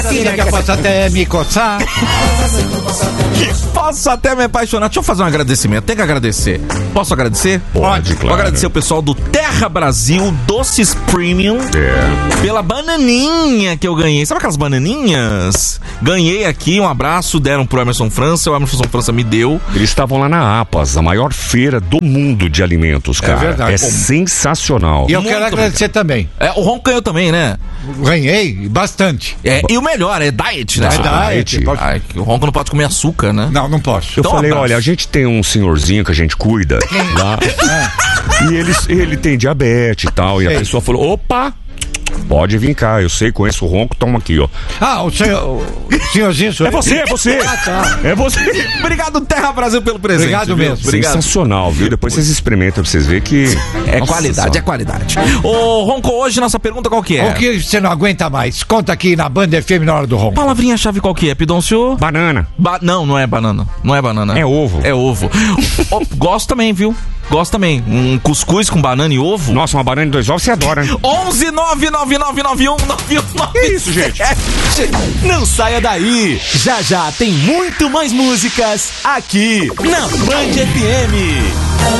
Filha que eu posso até me coçar. Posso até me apaixonar. Deixa eu fazer um agradecimento. Tem que agradecer. Posso agradecer? Pode, claro. Vou agradecer o pessoal do Terra Brasil Doces Premium pela bananinha que eu ganhei. Sabe aquelas bananinhas? Ganhei aqui, um abraço, deram pro Emerson França. O Emerson França me deu. Eles estavam lá na APAS, a maior feira do mundo de alimentos, cara. É verdade. É sensacional. E eu quero agradecer também. O Ronco ganhou também, né? Ganhei bastante. E o melhor, é diet, né? É diet. Ai, o Ronco não pode comer açúcar, né? Não posso. Eu Então, falei, abraço. olha, a gente tem um senhorzinho que a gente cuida lá. E ele tem diabetes e tal. E a pessoa falou, opa, pode vir cá, eu sei, conheço o Ronco, toma aqui, ó. O senhorzinho... É você! Tá. É você! Obrigado, Terra Brasil, pelo presente. Obrigado viu? mesmo. Obrigado. Sensacional, viu? Depois vocês experimentam pra vocês verem que... É qualidade. Ô, Ronco, hoje nossa pergunta qual que é? O que você não aguenta mais? Conta aqui na Band FM na hora do Ronco. Palavrinha-chave qual que é, Pidoncio? Banana. Não é banana. Não é banana. É ovo. É ovo. Gosto também, viu? Gosto também. Um cuscuz com banana e ovo. Nossa, uma banana e 2 ovos você adora, hein? 11 99991 9197. Que isso, gente? Não saia daí. Já tem muito mais músicas aqui na Band FM.